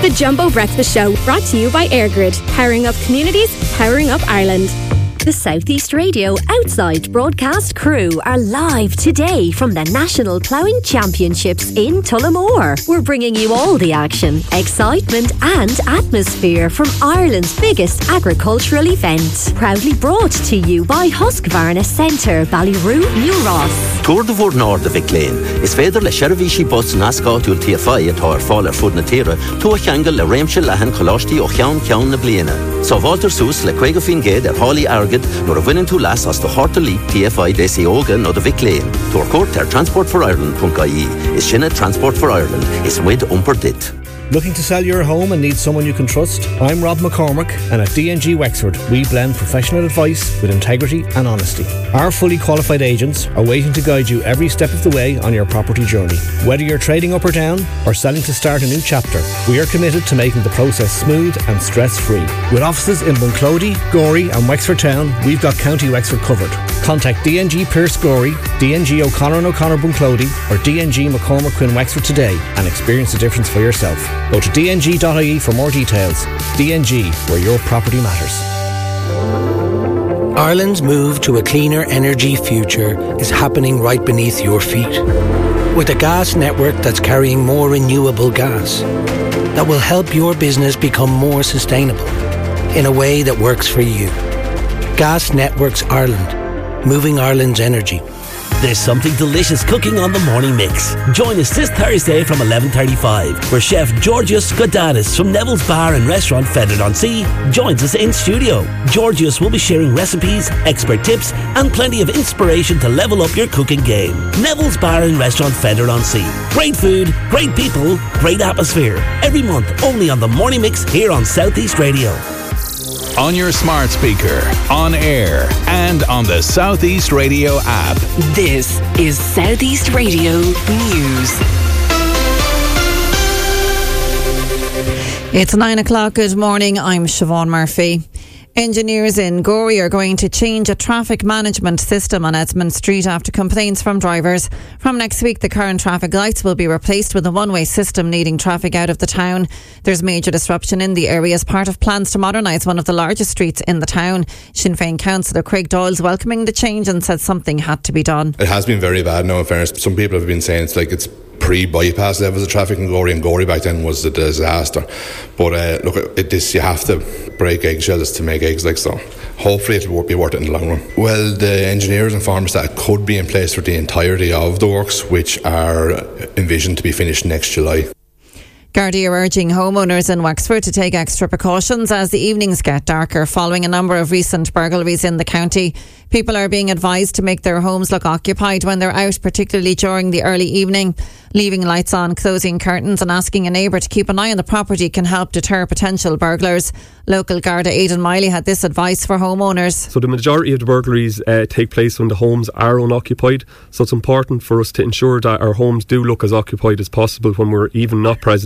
The Jumbo Breakfast Show, brought to you by AirGrid. Powering up communities, powering up Ireland. The South East Radio Outside Broadcast crew are live today from the National Ploughing Championships in Tullamore. We're bringing you all the action, excitement and atmosphere from Ireland's biggest agricultural event. Proudly brought to you by Husqvarna Centre, Ballyroo, New Ross. Tour de Vor Nord de Viclane is verder le Shervishi bus nascot ul TFI at our faller food na tira to a changle le Ramshe Lahan Koloshti o Chian na Bliena. So Walter Soos le Quagafin Gade at Holly Argid nor a winning to last as the Hortally TFI Desi Ogan or the Viclane. Tour court ter Transport for Ireland.ie is Shinna Transport for Ireland is with Umperdit. Looking to sell your home and need someone you can trust? I'm Rob McCormick, and at DNG Wexford we blend professional advice with integrity and honesty. Our fully qualified agents are waiting to guide you every step of the way on your property journey. Whether you're trading up or down or selling to start a new chapter, we are committed to making the process smooth and stress-free. With offices in Bunclody, Gorey and Wexford Town, we've got County Wexford covered. Contact DNG Pierce Gorey, DNG O'Connor and O'Connor Bunclody or DNG McCormick Quinn Wexford today and experience the difference for yourself. Go to dng.ie for more details. DNG, where your property matters. Ireland's move to a cleaner energy future is happening right beneath your feet. With a gas network that's carrying more renewable gas that will help your business become more sustainable in a way that works for you. Gas Networks Ireland, moving Ireland's energy. There's something delicious cooking on the Morning Mix. Join us this Thursday from 11:35, where Chef Georgios Godanis from Neville's Bar and Restaurant Fethard-on-Sea joins us in studio. Georgios will be sharing recipes, expert tips and plenty of inspiration to level up your cooking game. Neville's Bar and Restaurant Fethard-on-Sea. Great food, great people, great atmosphere. Every month only on the Morning Mix here on South East Radio. On your smart speaker, on air, and on the South East Radio app. This is South East Radio News. It's 9 o'clock. Good morning. I'm Siobhan Murphy. Engineers in Gorey are going to change a traffic management system on Esmond Street after complaints from drivers. From next week, the current traffic lights will be replaced with a one-way system leading traffic out of the town. There's major disruption in the area as part of plans to modernise one of the largest streets in the town. Sinn Féin councillor Craig Doyle's welcoming the change and said something had to be done. It has been very bad now, in fairness. Some people have been saying it's pre-bypass levels of traffic in Gorey, and Gorey back then was a disaster. But you have to break eggshells to make eggs, so hopefully it will be worth it in the long run. Well, the engineers informed us that it could be in place for the entirety of the works, which are envisioned to be finished next July. Gardaí are urging homeowners in Wexford to take extra precautions as the evenings get darker following a number of recent burglaries in the county. People are being advised to make their homes look occupied when they're out, particularly during the early evening. Leaving lights on, closing curtains and asking a neighbour to keep an eye on the property can help deter potential burglars. Local Garda Aidan Miley had this advice for homeowners. So the majority of the burglaries take place when the homes are unoccupied. So it's important for us to ensure that our homes do look as occupied as possible when we're even not present.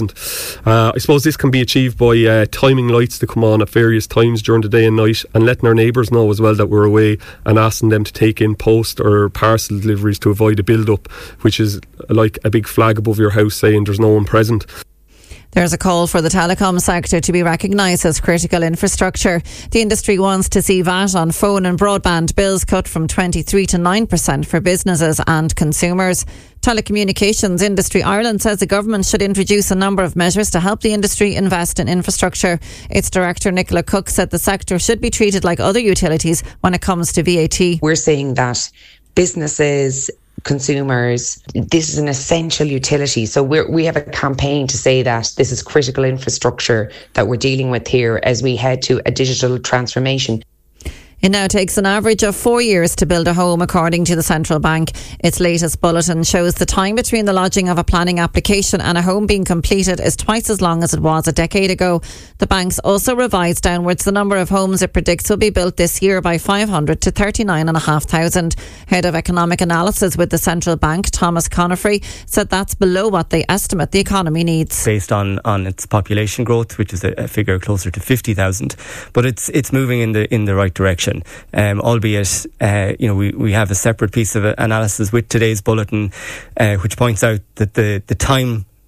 I suppose this can be achieved by timing lights to come on at various times during the day and night, and letting our neighbours know as well that we're away and asking them to take in post or parcel deliveries to avoid a build-up, which is like a big flag above your house saying there's no one present. There's a call for the telecom sector to be recognised as critical infrastructure. The industry wants to see VAT on phone and broadband bills cut from 23% to 9% for businesses and consumers. Telecommunications Industry Ireland says the government should introduce a number of measures to help the industry invest in infrastructure. Its director Nicola Cook said the sector should be treated like other utilities when it comes to VAT. We're saying that businesses, consumers, this is an essential utility. So we have a campaign to say that this is critical infrastructure that we're dealing with here as we head to a digital transformation. It now takes an average of 4 years to build a home, according to the Central Bank. Its latest bulletin shows the time between the lodging of a planning application and a home being completed is twice as long as it was a decade ago. The bank's also revised downwards the number of homes it predicts will be built this year by 500 to 39,500. Head of Economic Analysis with the Central Bank, Thomas Conifrey, said that's below what they estimate the economy needs. Based on its population growth, which is a figure closer to 50,000, but it's moving in the right direction. Albeit, we have a separate piece of analysis with today's bulletin, which points out that the time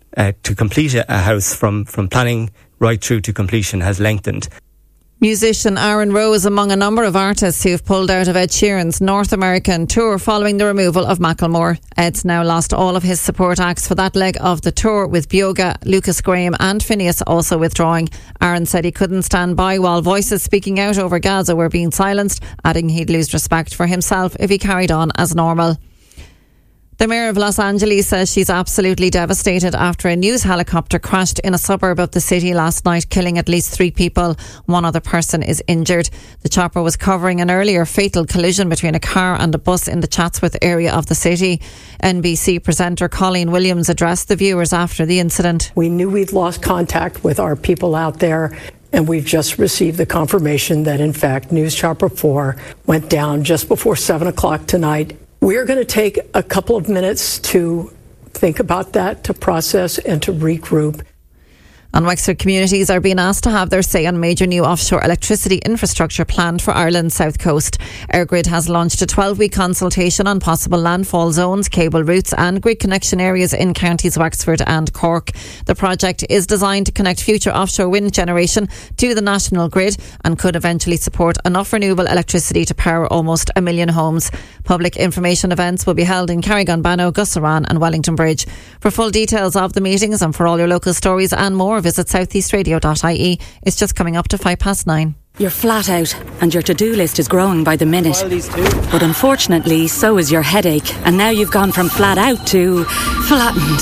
to complete a house from planning right through to completion has lengthened. Musician Aaron Rowe is among a number of artists who have pulled out of Ed Sheeran's North American tour following the removal of Macklemore. Ed's now lost all of his support acts for that leg of the tour, with Bioga, Lucas Graham and Phineas also withdrawing. Aaron said he couldn't stand by while voices speaking out over Gaza were being silenced, adding he'd lose respect for himself if he carried on as normal. The Mayor of Los Angeles says she's absolutely devastated after a news helicopter crashed in a suburb of the city last night, killing at least 3 people. One other person is injured. The chopper was covering an earlier fatal collision between a car and a bus in the Chatsworth area of the city. NBC presenter Colleen Williams addressed the viewers after the incident. We knew we'd lost contact with our people out there, and we've just received the confirmation that, in fact, News Chopper 4 went down just before 7 o'clock tonight. We're going to take a couple of minutes to think about that, to process and to regroup. And Wexford communities are being asked to have their say on major new offshore electricity infrastructure planned for Ireland's south coast. EirGrid has launched a 12-week consultation on possible landfall zones, cable routes and grid connection areas in counties Wexford and Cork. The project is designed to connect future offshore wind generation to the national grid and could eventually support enough renewable electricity to power almost 1 million homes. Public information events will be held in Carrigan-Banno, Gussaran and Wellington Bridge. For full details of the meetings and for all your local stories and more, visit southeastradio.ie. It's just coming up to 9:05. You're flat out and your to-do list is growing by the minute. But unfortunately, so is your headache. And now you've gone from flat out to flattened.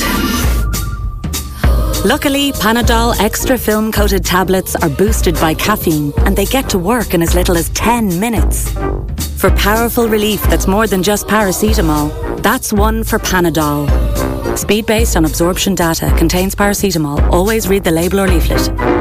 Luckily, Panadol Extra Film Coated tablets are boosted by caffeine and they get to work in as little as 10 minutes. For powerful relief that's more than just paracetamol, that's one for Panadol. Speed based on absorption data, contains paracetamol. Always read the label or leaflet.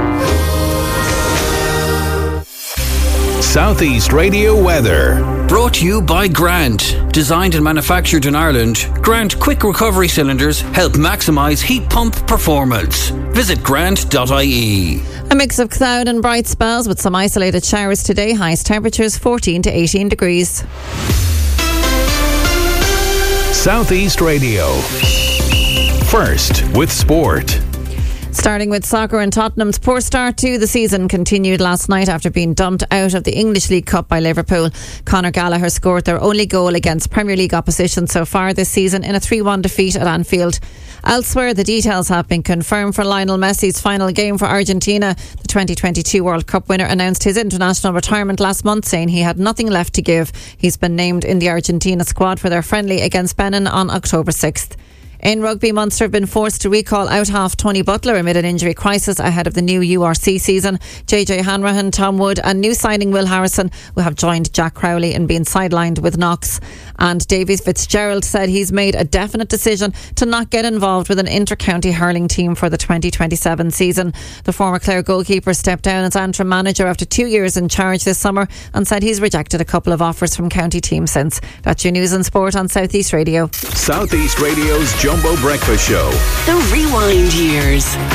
Southeast Radio weather. Brought to you by Grant. Designed and manufactured in Ireland, Grant quick recovery cylinders help maximise heat pump performance. Visit grant.ie. A mix of cloud and bright spells with some isolated showers today. Highest temperatures 14 to 18 degrees. Southeast Radio. First with sport. Starting with soccer, and Tottenham's poor start to the season continued last night after being dumped out of the English League Cup by Liverpool. Conor Gallagher scored their only goal against Premier League opposition so far this season in a 3-1 defeat at Anfield. Elsewhere, the details have been confirmed for Lionel Messi's final game for Argentina. The 2022 World Cup winner announced his international retirement last month, saying he had nothing left to give. He's been named in the Argentina squad for their friendly against Benin on October 6th. In rugby, Munster have been forced to recall out half Tony Butler amid an injury crisis ahead of the new URC season. JJ Hanrahan, Tom Wood and new signing Will Harrison will have joined Jack Crowley in being sidelined with Knox. And Davy Fitzgerald said he's made a definite decision to not get involved with an inter-county hurling team for the 2027 season. The former Clare goalkeeper stepped down as Antrim manager after 2 years in charge this summer and said he's rejected a couple of offers from county teams since. That's your news and sport on Southeast Radio. Southeast Radio's Jumbo Breakfast Show. The Rewind Years.